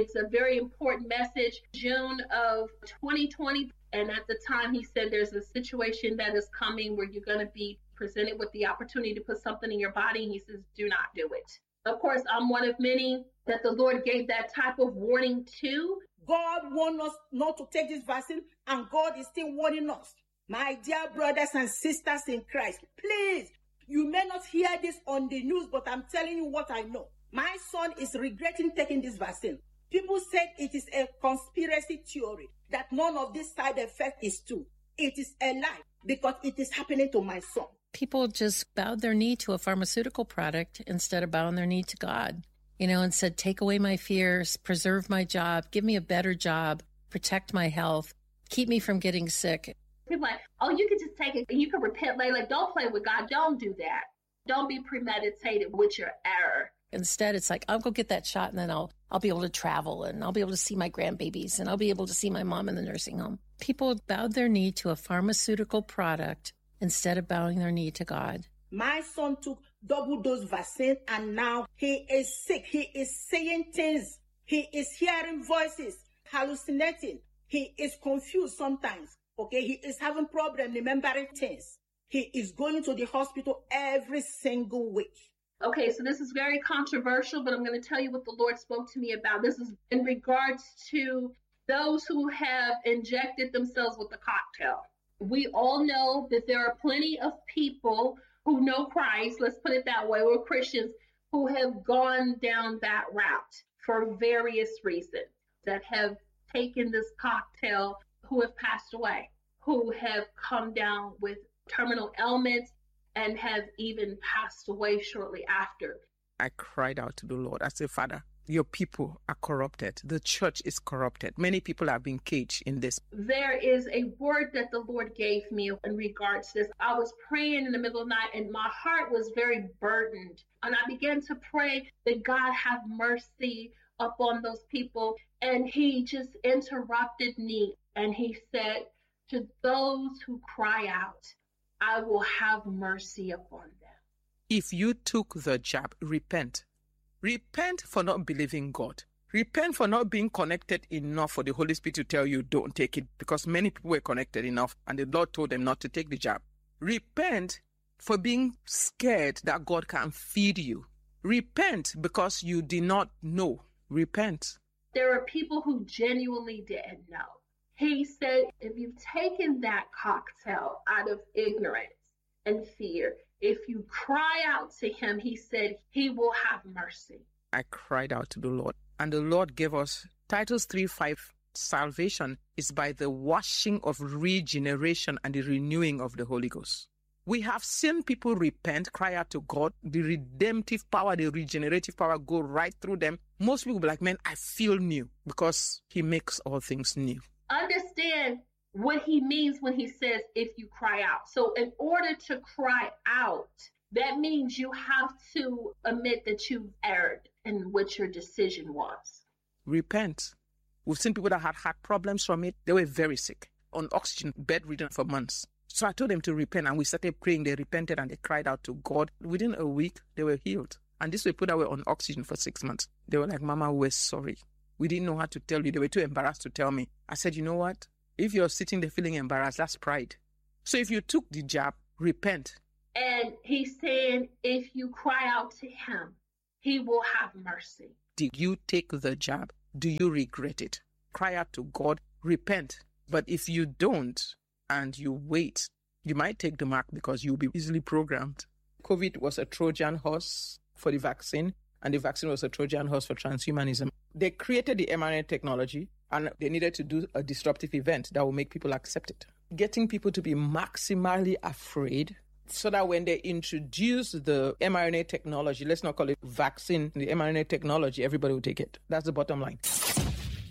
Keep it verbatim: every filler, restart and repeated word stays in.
It's a very important message. June of twenty twenty. And at the time, he said there's a situation that is coming where you're going to be presented with the opportunity to put something in your body. And he says, do not do it. Of course, I'm one of many that the Lord gave that type of warning to. God warned us not to take this vaccine, and God is still warning us. My dear brothers and sisters in Christ, please, you may not hear this on the news, but I'm telling you what I know. My son is regretting taking this vaccine. People said it is a conspiracy theory, that none of this side effect is true. It is a lie, because it is happening to my son. People just bowed their knee to a pharmaceutical product instead of bowing their knee to God, you know, and said, take away my fears, preserve my job, give me a better job, protect my health, keep me from getting sick. People are like, oh, you can just take it and you can repent later. Like, don't play with God. Don't do that. Don't be premeditated with your error. Instead, it's like, I'll go get that shot and then I'll I'll be able to travel and I'll be able to see my grandbabies and I'll be able to see my mom in the nursing home. People bowed their knee to a pharmaceutical product instead of bowing their knee to God. My son took double dose vaccine and now he is sick. He is saying things. He is hearing voices, hallucinating. He is confused sometimes. Okay, he is having problem remembering things. He is going to the hospital every single week. Okay, so this is very controversial, but I'm going to tell you what the Lord spoke to me about. This is in regards to those who have injected themselves with the cocktail. We all know that there are plenty of people who know Christ, let's put it that way, or Christians, who have gone down that route for various reasons, that have taken this cocktail, who have passed away, who have come down with terminal ailments, and have even passed away shortly after. I cried out to the Lord. I said, Father, your people are corrupted. The church is corrupted. Many people have been caged in this. There is a word that the Lord gave me in regards to this. I was praying in the middle of the night and my heart was very burdened. And I began to pray that God have mercy upon those people. And he just interrupted me. And he said, to those who cry out, I will have mercy upon them. If you took the jab, repent. Repent for not believing God. Repent for not being connected enough for the Holy Spirit to tell you don't take it, because many people were connected enough and the Lord told them not to take the jab. Repent for being scared that God can feed you. Repent because you did not know. Repent. There are people who genuinely didn't know. He said, if you've taken that cocktail out of ignorance and fear, if you cry out to him, he said, he will have mercy. I cried out to the Lord, and the Lord gave us Titus three five. Salvation is by the washing of regeneration and the renewing of the Holy Ghost. We have seen people repent, cry out to God, the redemptive power, the regenerative power go right through them. Most people be like, man, I feel new, because he makes all things new. Understand what he means when he says, if you cry out. So in order to cry out, that means you have to admit that you've erred in what your decision was. Repent. We've seen people that had heart problems from it. They were very sick, on oxygen, bedridden for months. So I told them to repent, and we started praying. They repented and they cried out to God. Within a week, they were healed. And these were people that were on oxygen for six months. They were like, Mama, we're sorry. We didn't know how to tell you. They were too embarrassed to tell me. I said, you know what? If you're sitting there feeling embarrassed, that's pride. So if you took the jab, repent. And he's saying, if you cry out to him, he will have mercy. Did you take the jab? Do you regret it? Cry out to God, repent. But if you don't and you wait, you might take the mark because you'll be easily programmed. COVID was a Trojan horse for the vaccine, and the vaccine was a Trojan horse for transhumanism. They created the mRNA technology, and they needed to do a disruptive event that will make people accept it. Getting people to be maximally afraid so that when they introduce the mRNA technology, let's not call it vaccine, the mRNA technology, everybody will take it. That's the bottom line.